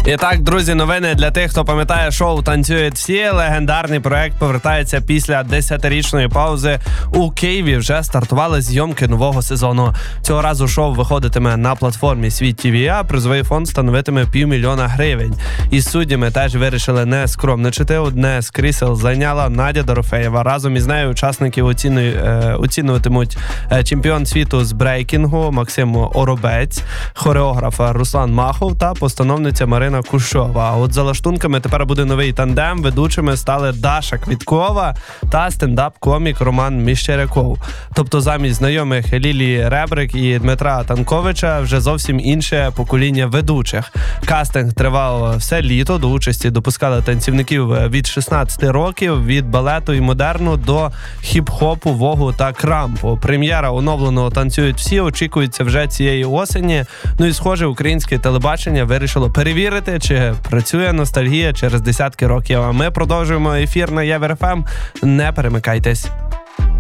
І так, друзі, новини для тих, хто пам'ятає шоу «Танцюють всі». Легендарний проект повертається після 10-річної паузи. У Києві вже стартували зйомки нового сезону. Цього разу шоу виходитиме на платформі Світ ТВ, а призовий фонд становитиме 500 000 гривень. Із суддями теж вирішили не скромничати. Одне з крісел зайняла Надя Дорофеєва. Разом із нею учасників оцінюватимуть чемпіон світу з брейкінгу Максим Оробець, хореограф Руслан Махов та постановниця Марина Кущова. А от за лаштунками тепер буде новий тандем. Ведучими стали Даша Квіткова та стендап-комік Роман Міщеряков. Тобто замість знайомих Лілії Ребрик і Дмитра Танковича вже зовсім інше покоління ведучих. Кастинг тривав все літо. До участі допускали танцівників від 16 років, від балету і модерну до хіп-хопу, вогу та крампу. Прем'єра оновленого «Танцюють всі» очікується вже цієї осені. Ну і, схоже, українське телебачення вирішило перевірити, чи працює ностальгія через десятки років. А ми продовжуємо ефір на Явір ФМ. Не перемикайтесь.